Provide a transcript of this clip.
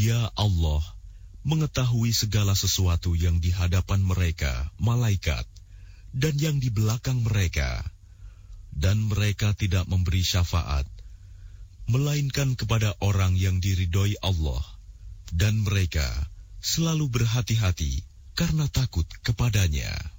Dia Allah mengetahui segala sesuatu yang di hadapan mereka, malaikat, dan yang di belakang mereka. Dan mereka tidak memberi syafaat, melainkan kepada orang yang diridhoi Allah. Dan mereka selalu berhati-hati karena takut kepadanya.